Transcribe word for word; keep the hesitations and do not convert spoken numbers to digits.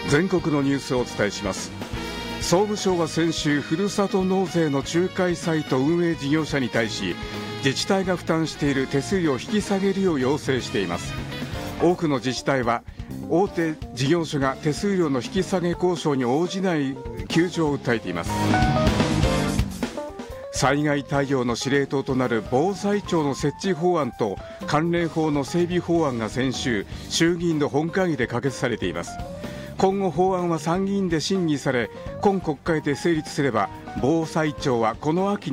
全国のニュースをお伝えします。総務省は先週、ふるさと納税の仲介サイト運営事業者に対し、自治体が負担している手数料を引き下げるよう要請しています。多くの自治体は大手事業所が手数料の引き下げ交渉に応じない窮状を訴えています。災害対応の司令塔となる防災庁の設置法案と関連法の整備法案が先週、衆議院の本会議で可決されています。今後法案は参議院で審議され、今国会で成立すれば防災庁はこの秋に